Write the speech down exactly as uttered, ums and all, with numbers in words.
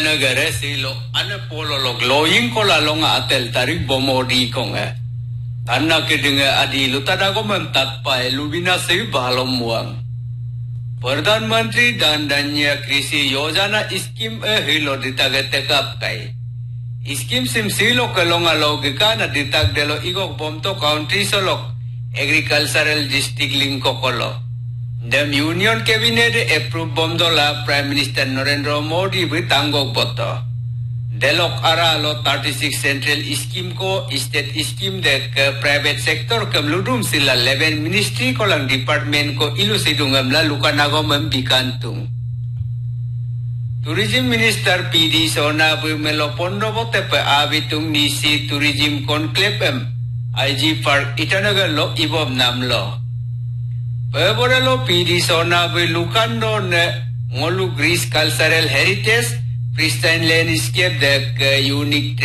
negara silo ana pololog loying ko lalong atel tarik bomodi kong eh. Tanna kedenga adilu tadago mentat pa lubina se balom muang. Perdana Menteri dan danya krisi yojana iskim eh hilo ditag tekap kai. Iskim sim silo kalonga logika na ditag delo igok bomto country solok agricultural district link kokolo. The Union Cabinet approved bomdola Prime Minister Narendra Modi bertanggok boto. Delok aralo thirty-six central scheme ko state scheme dek ke private sector ke meludum sila eleven ministry ko lang department ko ilu sidungam lalu kanago membikantung. Tourism Minister P D Sona bumelo pondo bote pe abitung nisi tourism conclave I G Park Itanagar lo ibom namlo. Peborelo P D Sona Lukando ne ngolu Greece cultural heritage pristine landscape dek unique